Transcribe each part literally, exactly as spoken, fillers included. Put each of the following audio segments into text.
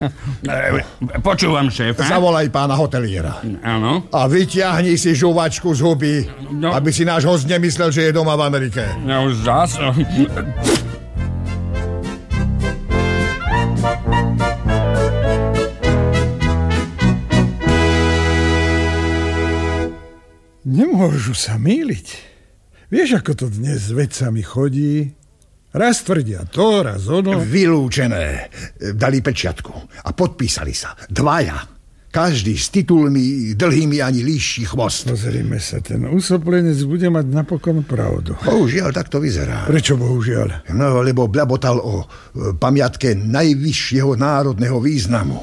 Počúvam, šéf. Zavolaj pána hoteliera. Áno. A vyťahni si žuvačku z huby, no. aby si náš host nemyslel, že je doma v Amerike. No už zás. Nemôžu sa mýliť. Vieš, ako to dnes s vedcami chodí? Raz tvrdia to, raz ono. Vylúčené. Dali pečiatku a podpísali sa. Dvaja. Každý s titulmi dlhými ani líšší chvost. Pozrime sa, ten usoplenec bude mať napokon pravdu. Bohužiaľ, tak to vyzerá. Prečo bohužiaľ? No, lebo blabotal o pamiatke najvyššieho národného významu.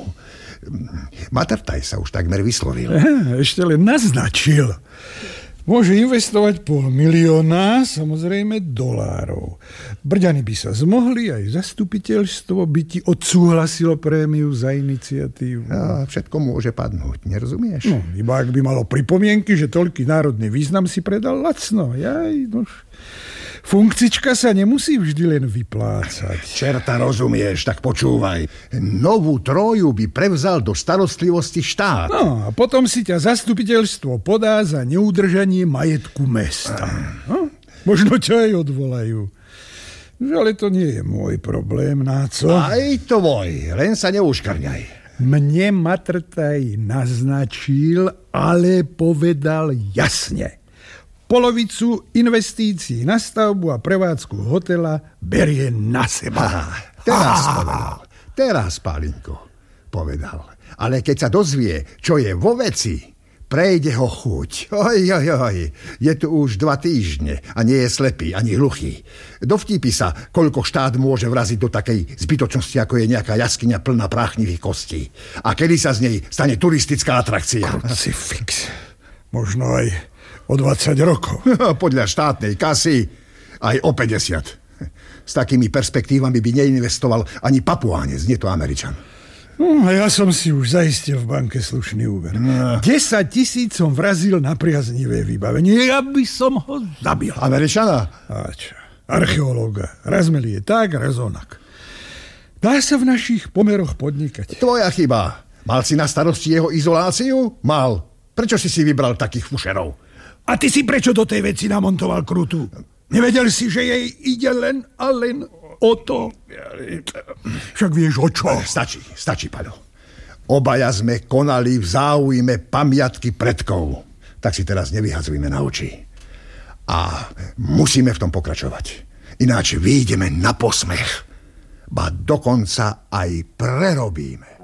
Matertaj sa už takmer vyslovil. Ešte len naznačil. Môže investovať pol milióna, samozrejme, dolárov. Brďany by sa zmohli, aj zastupiteľstvo by ti odsúhlasilo prémiu za iniciatívu. A všetko môže padnúť, nerozumieš? No, iba ak by malo pripomienky, že toľký národný význam si predal lacno. Jaj, nož... Funkcička sa nemusí vždy len vyplácať. Čerta rozumieš, tak počúvaj. Novú Troju by prevzal do starostlivosti štát. No a potom si ťa zastupiteľstvo podá za neudržanie majetku mesta. No, možno ťa aj odvolajú. Ale to nie je môj problém, Náco. Aj tvoj, len sa neuškarňaj. Mne Matrtaj naznačil, ale povedal jasne. Polovicu investícií na stavbu a prevádzku hotela berie na seba. Aha, teraz Aha. povedal. Teraz, Pálinko, povedal. Ale keď sa dozvie, čo je vo veci, prejde ho chuť. Oj, oj, oj. Je tu už dva týždne a nie je slepý ani hluchý. Dovtípi sa, koľko štát môže vraziť do takej zbytočnosti, ako je nejaká jaskyňa plná práchnivých kostí. A kedy sa z nej stane turistická atrakcia. Krucifix. Možno aj o dvadsať rokov. Podľa štátnej kasy aj o päťdesiat. S takými perspektívami by neinvestoval ani Papuánec, nie to Američan. No, a ja som si už zaistil v banke slušný úver. No. desať tisíc som vrazil na priaznivé vybavenie. Ja by som ho zabil. Američana? A čo? Archeológa. Raz melie tak, raz onak. Dá sa v našich pomeroch podnikať. Tvoja chyba. Mal si na starosti jeho izoláciu? Mal. Prečo si si vybral takých fušerov? A ty si prečo do tej veci namontoval krutu? Nevedel si, že jej ide len a len o to? Však vieš o čo? Stačí, stačí, Paľo. Obaja sme konali v záujme pamiatky predkov. Tak si teraz nevyhadzujme na oči. A musíme v tom pokračovať. Ináč vyjdeme na posmech. Ba dokonca aj prerobíme.